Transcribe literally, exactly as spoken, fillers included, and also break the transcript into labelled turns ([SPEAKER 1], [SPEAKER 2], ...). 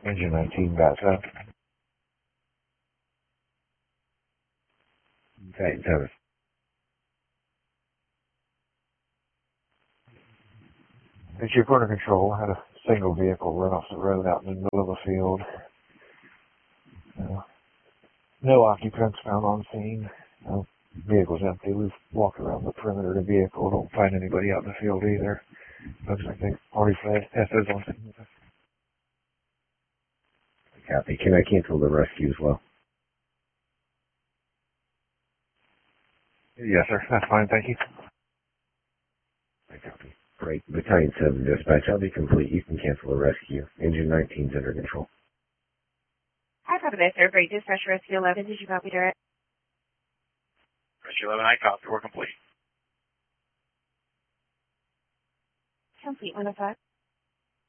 [SPEAKER 1] Engine nineteen backs up.
[SPEAKER 2] Titan seven.
[SPEAKER 1] It's your border control. Had a single vehicle run off the road out in the middle of the field. Uh, no occupants found on scene. No vehicle's empty. We've walked around the perimeter of the vehicle. Don't find anybody out in the field either. Looks like they already fled. F is on scene with us.
[SPEAKER 2] Copy. Can I cancel the rescue as well?
[SPEAKER 1] Yes, sir. That's fine. Thank you.
[SPEAKER 2] I copy. Great. Battalion seven dispatch. I'll be complete. You can cancel the rescue. Engine nineteen's under control.
[SPEAKER 3] I copy that, sir. Great. Dispatch rescue eleven. Did you copy direct?
[SPEAKER 4] Rescue eleven, I copy. We're complete.
[SPEAKER 3] Complete one oh five.